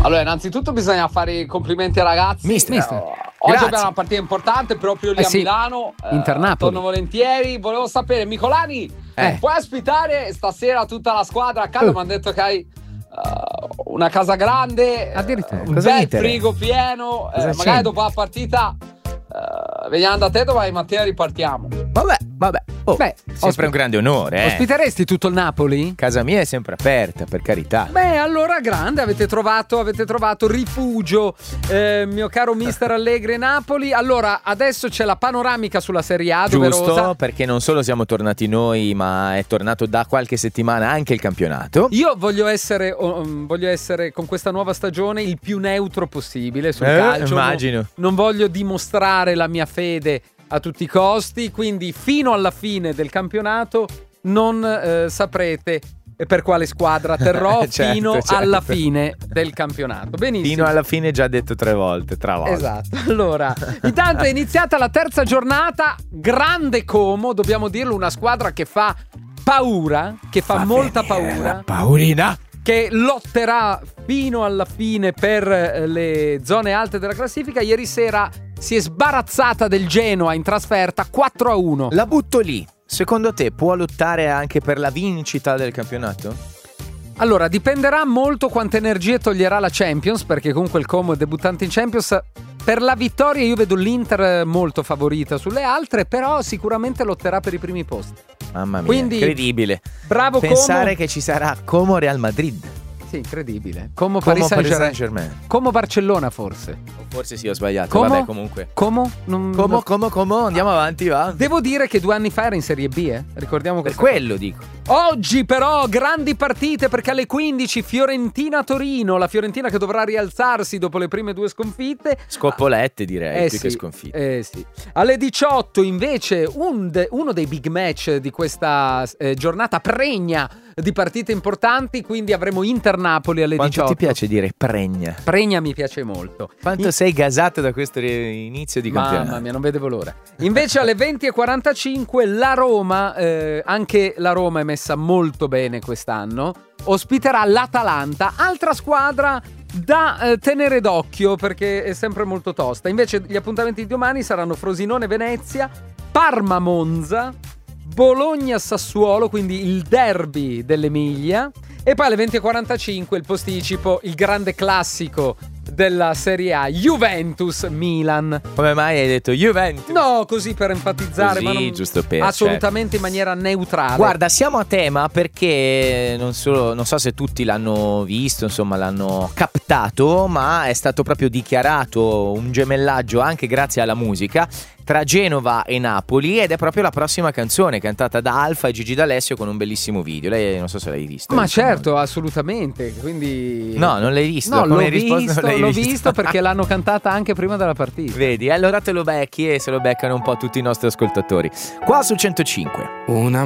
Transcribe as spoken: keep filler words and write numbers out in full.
Allora, innanzitutto bisogna fare i complimenti ai ragazzi. Mister, mister. Eh, oggi Grazie. abbiamo una partita importante proprio lì Eh a sì. Milano. Inter Napoli. Torno volentieri. Volevo sapere, Micolani, Eh. puoi ospitare stasera tutta la squadra a casa? Uh. Mi hanno detto che hai eh, una casa grande, Addirittura. un Cosa bel mi interessa? frigo pieno. eh, Cosa magari c'entra? dopo la partita eh, veniamo da te, domani mattina ripartiamo. Vabbè, vabbè. Oh, Beh, sempre ospi- un grande onore, eh. Ospiteresti tutto il Napoli? Casa mia è sempre aperta, per carità. Beh, allora grande, avete trovato, avete trovato rifugio, eh, mio caro mister Allegri Napoli. Allora, adesso c'è la panoramica sulla Serie A, Giusto, doverosa. perché non solo siamo tornati noi, ma è tornato da qualche settimana anche il campionato. Io voglio essere, um, voglio essere con questa nuova stagione il più neutro possibile sul Eh, calcio. immagino. Non, non voglio dimostrare la mia fede a tutti i costi, quindi fino alla fine del campionato non eh, saprete per quale squadra terrò Certo, fino certo. alla fine del campionato. Benissimo. Fino alla fine già detto tre volte, tra volte. Esatto. Allora, intanto è iniziata la terza giornata, grande Como, dobbiamo dirlo, una squadra che fa paura, che fa Va molta venire paura, la paurina. che lotterà fino alla fine per eh, le zone alte della classifica. Ieri sera si è sbarazzata del Genoa in trasferta quattro a uno. La butto lì. Secondo te può lottare anche per la vincita del campionato? Allora, dipenderà molto quante energie toglierà la Champions, perché comunque il Como è debuttante in Champions. Per la vittoria io vedo l'Inter molto favorita sulle altre, però sicuramente lotterà per i primi posti. Mamma mia, Quindi, incredibile. Bravo Pensare Como. che ci sarà Como Real Madrid. Sì, incredibile. Como, Como Paris Paris Saint-Germain. Saint-Germain. Como Barcellona forse. O forse sì, ho sbagliato. Como? Vabbè, comunque. Como? Non- Como, come, come? Andiamo avanti, va. Devo dire che due anni fa era in Serie B, eh? Ricordiamo Per questo. quello dico. Oggi però grandi partite, perché alle quindici Fiorentina-Torino, la Fiorentina che dovrà rialzarsi dopo le prime due sconfitte. Scoppolette direi, Eh più sì, che sconfitte. eh sì. Alle diciotto invece un de- uno dei big match di questa eh, giornata pregna di partite importanti, quindi avremo Inter-Napoli alle Quanto diciotto. ti piace dire pregna? Pregna mi piace molto. Quanto In- sei gasato da questo inizio di campionato? Mamma mia, non vedevo l'ora. Invece alle venti e quarantacinque la Roma, eh, anche la Roma è messa molto bene quest'anno, ospiterà l'Atalanta, altra squadra da eh, tenere d'occhio perché è sempre molto tosta. Invece gli appuntamenti di domani saranno Frosinone-Venezia, Parma-Monza, Bologna-Sassuolo, quindi il derby dell'Emilia, e poi alle venti e quarantacinque il posticipo, il grande classico della Serie A, Juventus-Milan. Come mai hai detto Juventus? No, così per enfatizzare, Così, ma non, giusto per, assolutamente in maniera neutrale. Guarda, siamo a tema perché non, solo, non so se tutti l'hanno visto, insomma l'hanno captato, ma è stato proprio dichiarato un gemellaggio anche grazie alla musica tra Genova e Napoli, ed è proprio la prossima canzone cantata da Alfa e Gigi D'Alessio con un bellissimo video. Lei non so se l'hai visto. Ma insomma. certo, assolutamente. Quindi No, non l'hai visto. No, Come l'ho hai risposto, visto, non l'hai l'ho visto. visto perché l'hanno cantata anche prima della partita. Vedi, allora te lo becchi e se lo beccano un po' tutti i nostri ascoltatori. Qua su centocinque. Una